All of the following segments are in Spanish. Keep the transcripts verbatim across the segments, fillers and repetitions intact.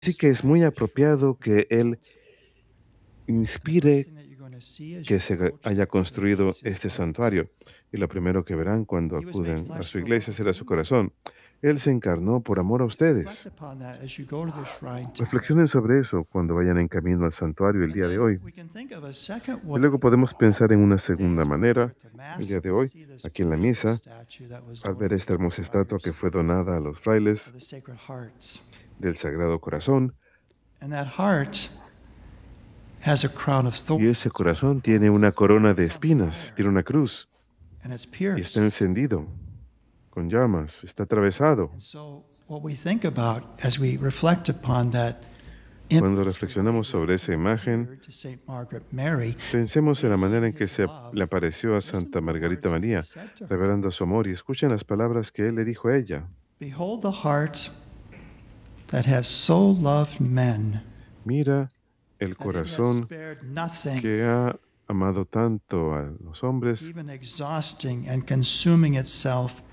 Así que es muy apropiado que Él And the first inspire thing that you're going to see as que you se ga- approach the haya altar construido is his este heart. santuario. Y lo primero que verán cuando He was made acuden a flesh su for love iglesia of será su you. corazón. Él se encarnó por amor a Reflect ustedes. upon that as you go to the shrine today. Reflexionen sobre eso cuando vayan en camino al santuario el And día de then hoy. we can think of a second Y way. luego podemos pensar en una Today, segunda as we enter manera into el Mass, día de we'll hoy, see this aquí en la beautiful misa, statue that was al ver donated esta to the hermosa estatua que friars fue donada a los of frailes the Sacred Hearts. del Sagrado Corazón. And that heart has a crown of Y thorns. ese corazón tiene una corona de It's on espinas, fire tiene una cruz and it's y está pierced. encendido con llamas, está atravesado. And so, what we think about as we reflect upon that Cuando image, the way reflexionamos that sobre esa it imagen, appeared to Saint Margaret Mary, pensemos en la manera revealing en que his se love. le apareció a Listen Santa to the Margarita words that he María, said to her. revelando su amor, y escuchen las palabras que él le dijo a ella. Behold the heart that has so loved men Mira el that it has corazón spared nothing, que ha amado tanto a los hombres, even exhausting and consuming itself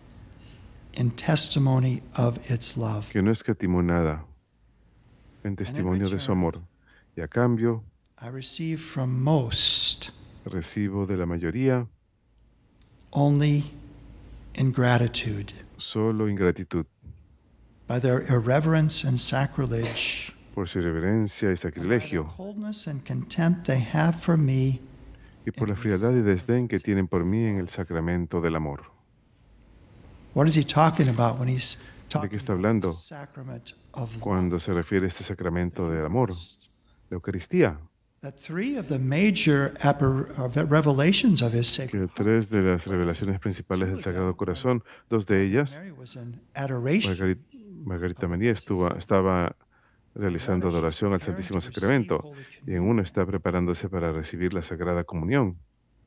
in testimony of its love. que no escatimó nada en And in testimonio de su return, amor. Y a cambio, I receive from most recibo de la mayoría only ingratitude. solo ingratitud By their irreverence and sacrilege, por su irreverencia y and by the sacrilegio, coldness and contempt they have for me y por la in the frialdad y desdén que sacrament tienen por mí en of el love. sacramento del amor. What is he talking about when he's ¿De talking qué está about the hablando sacrament of love? cuando se refiere a este The sacramento del amor, Eucharist. la Eucaristía? That three of the major appar- uh, revelations of his Que sacred heart tres de took las place. revelaciones principales Two del of Sagrado them, Corazón, dos de Margaret ellas, Mary was in adoration Margari- of Margarita the María Blessed estuvo, Sacrament. estaba In realizando one is she's adoración al preparing Santísimo to receive Sacramento, Holy y en una Communion. está preparándose para recibir la Sagrada Comunión,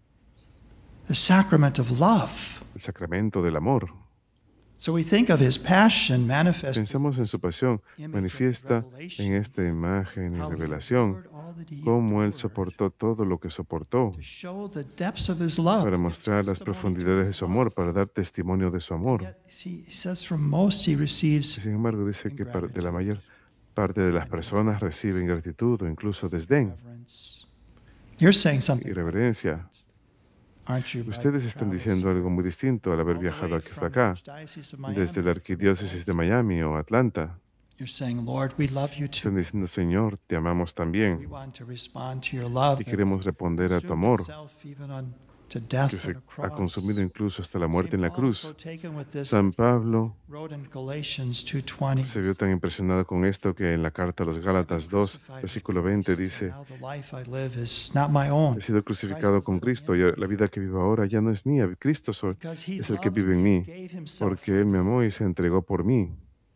The sacrament of love. el sacramento del amor. So we think of his passion manifested Pensamos en su pasión in the image of his manifiesta en revelation, esta imagen y how he revelación, endured all that he cómo él endured soportó todo lo que soportó to show the depths of his love, para to give mostrar las testimony to profundidades de his su amor, love. para dar testimonio de su And amor. yet he he says from most he Y receives sin embargo, dice que par- de la ingratitude, mayor parte de las personas reciben gratitud o incluso desdén, reverence. You're saying something quite irreverencia. different, aren't you, by Ustedes your están travels diciendo algo here? muy distinto al haber All the viajado way aquí hasta from the acá, Archdiocese of desde Miami la or from Arquidiócesis de Baltimore. Miami o Atlanta. You're saying, Lord, we love you too. Están diciendo, Señor, te amamos We también want to respond to your love y that queremos responder a tu consumed amor, itself even unto que death se on a ha consumido cross. incluso hasta la muerte Saint en la Paul was so cruz. taken with this San that he Pablo wrote in Galatians two twenty, se vio tan impresionado con esto que en la carta a los I've been Gálatas dos, crucified with versículo veinte Christ, and dice, now the life I live is not my own. he sido Christ crucificado is con living Cristo in y me. la vida que vivo ahora ya no es mía, Cristo soy- Because he es el que loved vive en me mí, and gave himself porque for Él me me. amó y se entregó por mí.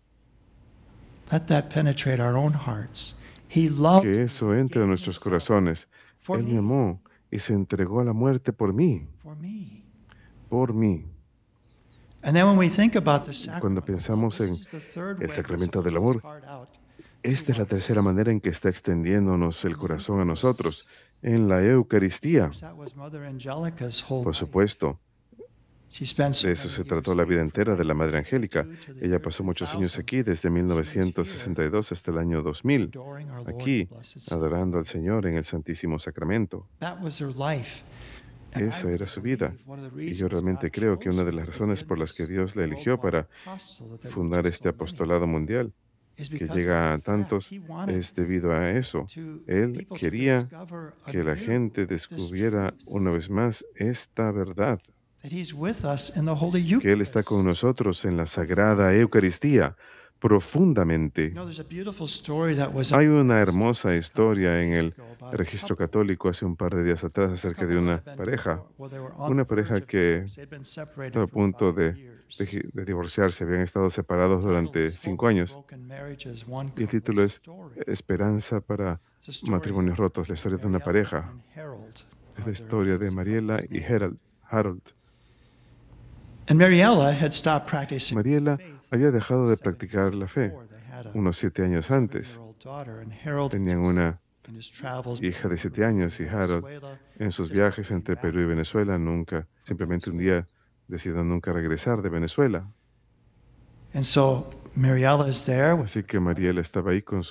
Let that penetrate our own hearts. He loved Que me eso and entre a gave nuestros himself corazones. for Él me me, amó y se entregó a la muerte por mí, for me. por mí. And then when we think about the Cuando sacrament of love, pensamos this en is the third el way he's sacramento del holding his amor, heart out esta es la to tercera us. manera en que está extendiéndonos el In the corazón a Eucharist. nosotros, en la Of Eucaristía. course, that was Mother Angelica's whole Por life. supuesto, She spent so de eso many se years trató la here vida from entera de la Madre Angélica. nineteen sixty-two to the Ella year pasó muchos años two thousand, aquí, desde She was here mil novecientos sesenta y dos hasta el año dos mil, adoring our Lord, the aquí, Blessed adorando al Sacrament. Señor en el Santísimo Sacramento. That was her life. And I Esa really era su vida. believe one of the Y yo reasons realmente God creo que una chose de her las to razones begin por las que this Dios la eligió worldwide para apostolate that reaches fundar este so many apostolado mundial, is que because of llega a that fact. tantos, He wanted es debido a eso. to Él people to quería discover que la anew gente this descubriera una truth vez más esta verdad, that He's with us in the Holy que Él está con Eucharist. nosotros en la Sagrada Eucaristía You profundamente. know, there's a beautiful story that was Hay in the una register hermosa just a couple of historia en days el ago about a registro couple. católico hace un par de días atrás A acerca de couple that una had been pareja, divorced. Well, they were on una the verge pareja of que divorce. They'd been separated estaba a for punto five de, years. de, de divorciarse, habían estado The separados title durante is Hope cinco for años, Broken Marriages, One y el Couple's título es Story. Esperanza para It's a story matrimonios of rotos, la historia de una Mariella pareja. and Harold. Es are la their historia de names, the Mariela couple's y name. Harold. Harold. And Mariella had stopped practicing Mariela faith había dejado de seven practicar years la fe before. They had a unos siete años antes. seven-year-old daughter, and Harold Tenían was una in his travels hija de between siete Peru and años y Harold, Venezuela, en sus just viajes came entre back Perú y one day Venezuela, nunca, from simplemente un Venezuela. día decidió nunca regresar de Venezuela. And so Mariella is there with Así que Mariela estaba ahí con